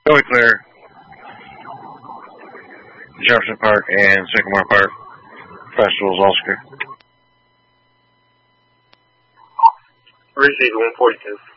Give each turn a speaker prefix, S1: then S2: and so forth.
S1: Totally clear. Jefferson Park and Sycamore Park Festival's all secure.
S2: Received 142.